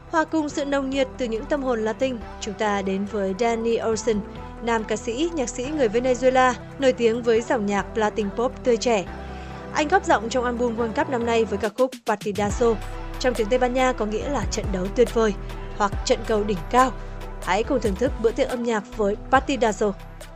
Hòa cùng sự nồng nhiệt từ những tâm hồn Latin, chúng ta đến với Danny Ocean, nam ca sĩ, nhạc sĩ người Venezuela, nổi tiếng với dòng nhạc Latin pop tươi trẻ. Anh góp giọng trong album World Cup năm nay với ca khúc Partidazo, trong tiếng Tây Ban Nha có nghĩa là trận đấu tuyệt vời hoặc trận cầu đỉnh cao. Hãy cùng thưởng thức bữa tiệc âm nhạc với Partidazo.